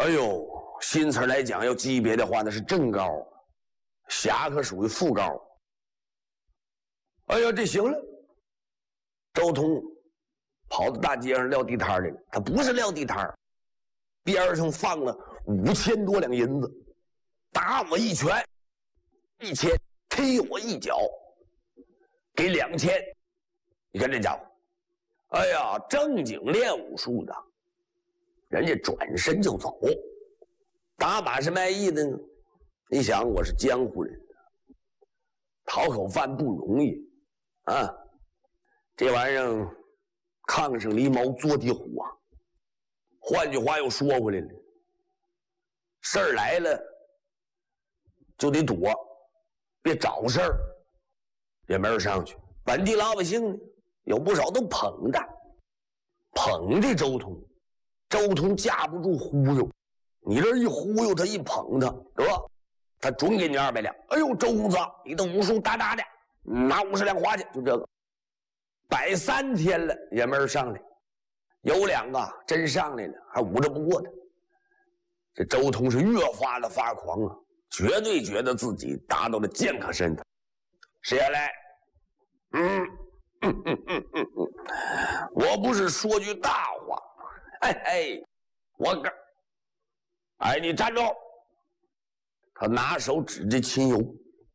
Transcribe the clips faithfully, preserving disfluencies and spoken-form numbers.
哎呦，新词来讲，要级别的话，那是正高，侠可属于副高。哎呀，这行了，周通跑到大街上撂地摊去了。他不是撂地摊，边上放了五千多两银子，打我一拳，一千踢我一脚，给两千。你看这家伙，哎呀，正经练武术的，人家转身就走。打把式卖艺的呢，你想我是江湖人，讨口饭不容易啊！这玩意儿炕上离毛坐地虎啊。换句话又说回来了，事儿来了就得躲，别找事儿，也没人上去。本地老百姓呢，有不少都捧的，捧这周通。周通架不住忽悠，你这一忽悠他，一捧他，是吧？他准给你二百两。哎呦，周公子，你的武术大大的，拿五十两花去。就这个，摆三天了也没人上来，有两个真上来了，还捂着不过他。这周通是越发的发狂啊，绝对觉得自己达到了剑客身份。谁要来？嗯嗯嗯嗯嗯嗯，我不是说句大话。哎哎，我个，哎，你站住！他拿手指着秦由。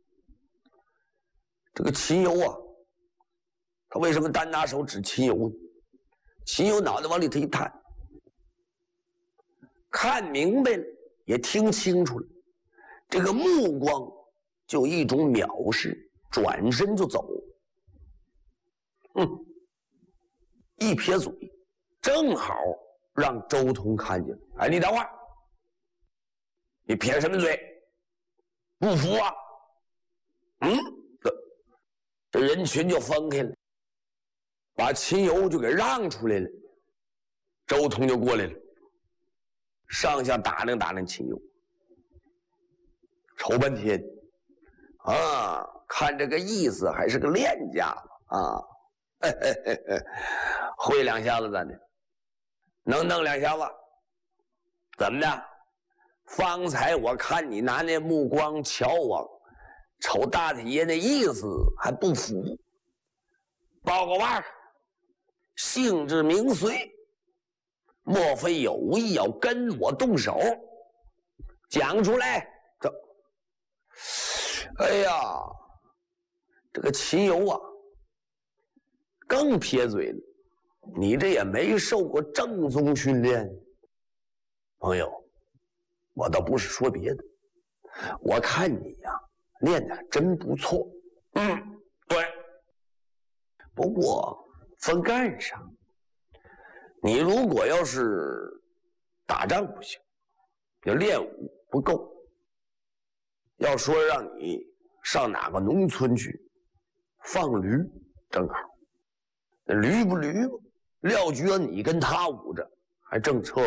这个秦由啊，他为什么单拿手指秦由呢？秦由脑袋往里头一探，看明白了，也听清楚了，这个目光就一种藐视，转身就走。嗯，一撇嘴，正好让周通看见了。哎，你等会儿，你撇什么嘴？不服啊？嗯，这这人群就分开了，把秦由就给让出来了。周通就过来了，上下打量打量秦由，瞅半天啊，看这个意思还是个练家啊，嘿嘿嘿嘿，会两下子咱的。能弄两下子？怎么的？方才我看你拿那目光瞧我，瞅大太爷那意思还不服，报个腕儿，性质名随，莫非有意要跟我动手？讲出来！这，哎呀，这个秦由啊，更撇嘴了。你这也没受过正宗训练，朋友，我倒不是说别的，我看你呀、啊、练得真不错。嗯，对。不过分干上，你如果要是打仗不行，要练武不够。要说让你上哪个农村去放驴，正好。驴不驴吧？廖局你跟他捂着，还正车。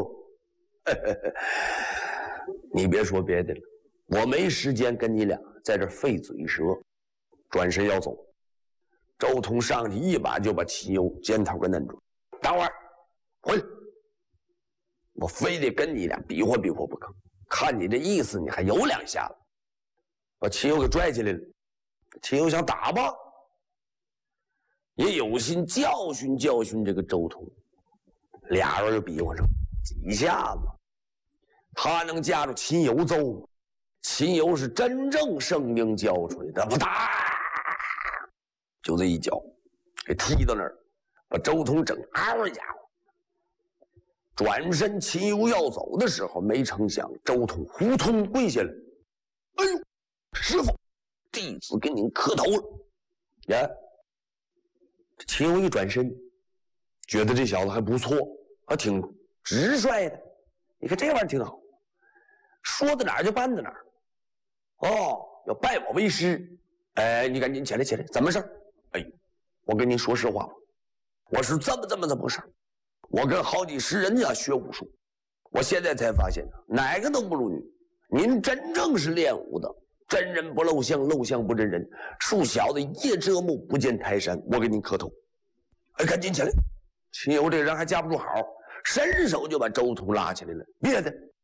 你别说别的了，我没时间跟你俩在这费嘴舌。转身要走，周通上去一把就把秦由肩头给摁住。等会儿，回来！我非得跟你俩比划比划不可。看你这意思，你还有两下子。把秦由给拽起来了。秦由想打吧，也有心教训教训这个周通，俩人就比划上几下子，他能架住秦由揍吗？秦由是真正生命教出来的，不打，就这一脚给踢到那儿，把周通整嗷一家伙。转身秦由要走的时候，没成想周通扑通跪下来，哎呦，师傅，弟子给您磕头了呀！秦由一转身，觉得这小子还不错，还挺直率的。你看这玩意儿挺好，说到哪儿就办到哪儿。哦，要拜我为师，哎，你赶紧起来起来，怎么事儿？哎，我跟您说实话，我是这么这么这么个事儿。我跟好几十人家学武术，我现在才发现哪个都不如你。您真正是练武的，真人不露相，露相不真人。恕小子夜遮目，不见泰山。我给您磕头。哎，赶紧起来！秦由这人还架不住好，伸手就把周通拉起来了。别的，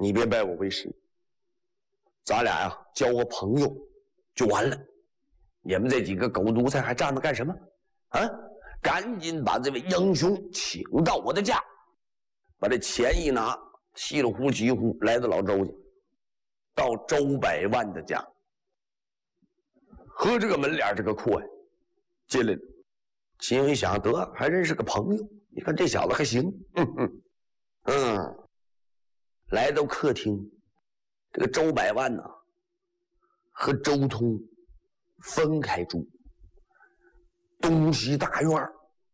你别拜我为师，咱俩呀交个朋友就完了。你们这几个狗奴才还站着干什么？啊！赶紧把这位英雄请到我的家，把这钱一拿，稀里糊几乎来到老周家，到周百万的家，和这个门脸这个阔呀，进来了。秦勇一想，得还认识个朋友，你看这小子还行，嗯嗯嗯。来到客厅，这个周百万呢、啊，和周通分开住，东西大院，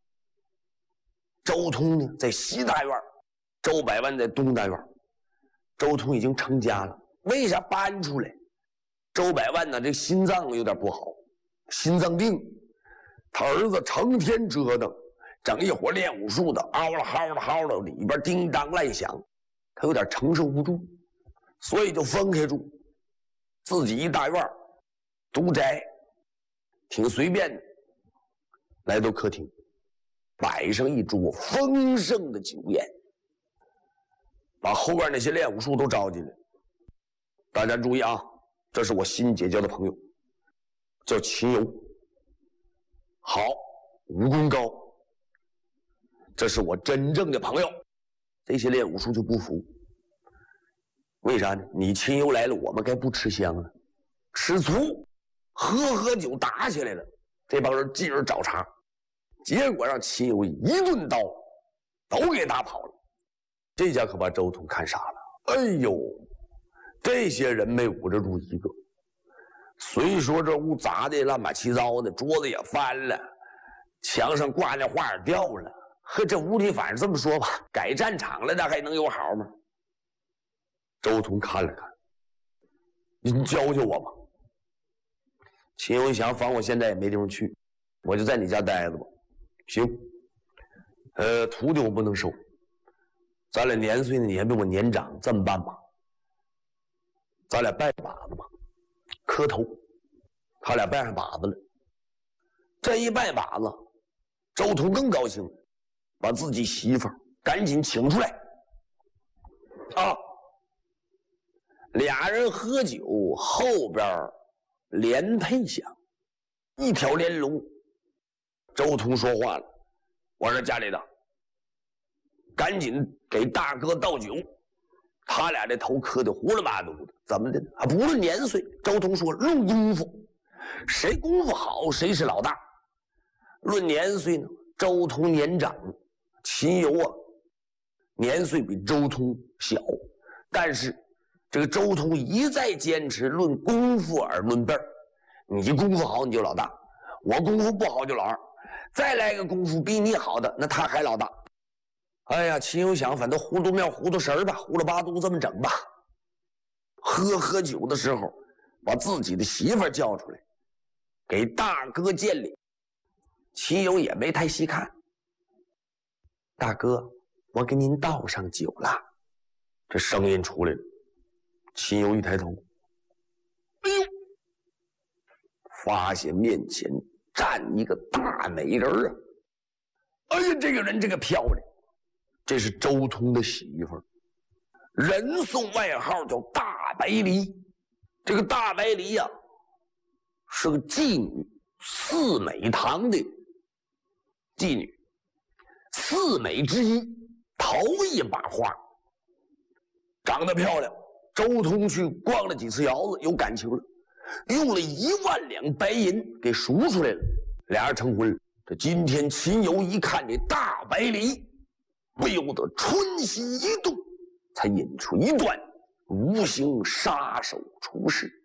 周通呢在西大院，周百万在东大院。周通已经成家了，为啥搬出来？周百万呢，这心脏有点不好，心脏病。他儿子成天折腾，整一伙练武术的，嗷了嚎了嚎了，里边叮当乱响，他有点承受不住，所以就分开住，自己一大院，独宅，挺随便的。来到客厅，摆上一桌丰盛的酒宴，把后边那些练武术都招进来。大家注意啊，这是我新结交的朋友，叫秦游，好，武功高。这是我真正的朋友。这些练武术就不服，为啥呢？你秦游来了，我们该不吃香了，吃醋，喝喝酒打起来了。这帮人进而找茬，结果让秦游一顿刀都给打跑了。这下可把周通看傻了。哎呦，这些人没捂着住一个。虽说这屋砸的乱七八糟的，桌子也翻了，墙上挂那画也掉了，呵，这屋里反正这么说吧，改战场了，那还能有好吗？周通看了看，您教教我吧。秦游一想，反正我现在也没地方去，我就在你家待着吧。行，呃，徒弟我不能收，咱俩年岁呢，你还比我年长，这么办吧，咱俩拜把子吧，磕头。他俩拜上把子了，这一拜把子，周通更高兴了，把自己媳妇儿赶紧请出来啊！俩人喝酒，后边连配响，一条连龙。周通说话了：“我说家里的，赶紧给大哥倒酒。”他俩这头磕的胡了八嘟的，怎么的呢？啊，不论年岁，周通说论功夫，谁功夫好谁是老大。论年岁呢，周通年长，秦游啊年岁比周通小，但是这个周通一再坚持论功夫而论辈儿，你功夫好你就老大，我功夫不好就老二，再来个功夫比你好的，那他还老大。哎呀，秦游想，反正糊涂面糊涂神儿吧，糊了八嘟这么整吧。喝喝酒的时候，把自己的媳妇儿叫出来，给大哥见礼。秦游也没太细看，大哥，我给您倒上酒了。这声音出来了，秦游一抬头，哎呦，发现面前站一个大美人啊！哎呀，这个人这个漂亮。这是周通的媳妇儿，人送外号叫大白梨。这个大白梨呀、啊，是个妓女，四美堂的妓女，四美之一，头一把花，长得漂亮。周通去逛了几次窑子，有感情了，用了一万两白银给赎出来了，俩人成婚了。这今天秦游一看这大白梨，不由得春心一动，才引出一段无形杀手出世。